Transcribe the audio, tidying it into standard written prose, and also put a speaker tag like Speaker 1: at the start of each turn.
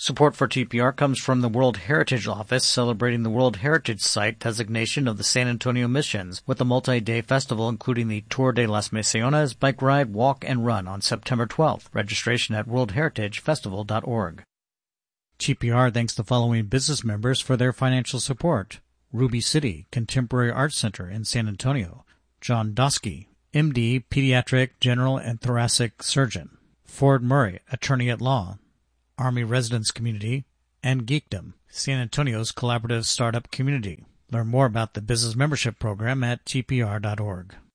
Speaker 1: Support for TPR comes from the World Heritage Office, celebrating the World Heritage Site designation of the San Antonio Missions with a multi-day festival including the Tour de las Misiones, bike ride, walk, and run on September 12th. Registration at worldheritagefestival.org. TPR thanks the following business members for their financial support: Ruby City Contemporary Arts Center in San Antonio, John Dosky, MD, Pediatric, General, and Thoracic Surgeon, Ford Murray, Attorney at Law, Army Residence Community, and Geekdom, San Antonio's collaborative startup community. Learn more about the business membership program at tpr.org.